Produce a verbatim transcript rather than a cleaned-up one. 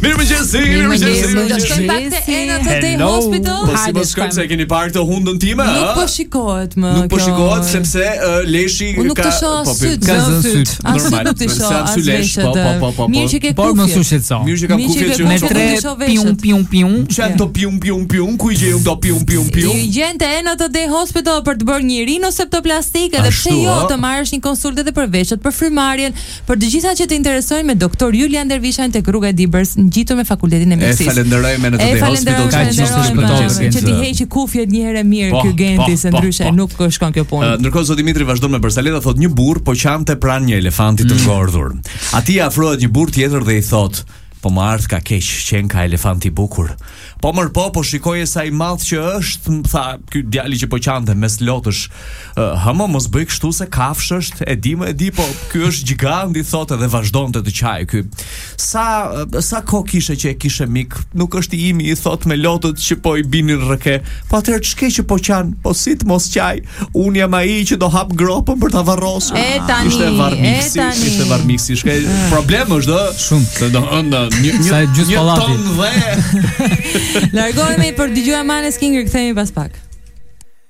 Mirëmëngjes, mirëmëngjes. Do shkojmë pak te Ena Day Hospital. Po si mos shkojmë se keni parë të hundën time, Nuk ëh? po shikohet më. Nuk po shikohet sepse uh, leshi Unë nuk ka të shoh po syt, ka zë zën syt. As syt nuk të shoh, as veshët. Po po po po. Mirë që ke Por mos u kufje. shqetëson. Mirë që ka Mirë që kufje ke që Me kufje. tre Nuk të shoh pium veshët. pium pium. Çan do pium pium pium, ku i gjejmë do pium pium pium. I gjen te Ena Day Hospital për të bërë një rinoseptoplastik edhe Ashtu, pse jo a? të marrësh një konsultë edhe për veshët, për frymarrjen, për të gjitha që të interesojnë me doktor Julian Dervishan tek rruga e Dibërs, ngjitur me fakultetin e E mjekësisë. falenderojmë Ena E Day Hospital falenderojmë, ka qenë falenderojmë, shpëtojmë, që ti heqi kufjet një herë mirë Po, ky Genti, po, se po, ndryshe po. nuk shkon kjo punë. Uh, Ndërkohë zoti Dimitri vazhdon me Bersaleta, thot një burr po qante pranë një elefanti të ngordhur. Atij afrohet një burr tjetër dhe i thot: "Po më ardh ka keq, qen ka elefanti i bukur." Po mër po, po shikoje sa i madh që është, më tha ky djali që po qante mes lotësh. Uh, Hamo mos bëj kështu se kafsh është, e di më e di, po ky është gjigant, i thot edhe vazhdonte të qaj ky. Sa sa kohë kishe që e kishe mik, nuk është i imi, i thot me lotët që po i binin rreke. Po atëherë ç'ke që po qan, po si të mos qaj. Unë jam ai që do hap gropën për ta varrosur. E tani, ishte varmiksi, e tani. ishte varmiksi, shkaj. Problem është ë, Shumë. se do ëndë një një, Sa e gjysmë një pallati. ton dhe Largohemi për dëgjuar Maneskin, rikthehemi pas pak.